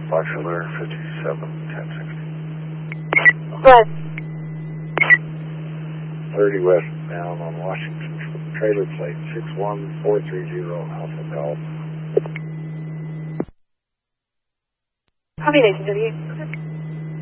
Foxtrot 571060. West. 30 westbound on Washington, trailer plate 61430 Alpha Golf. Copy, Nathan W.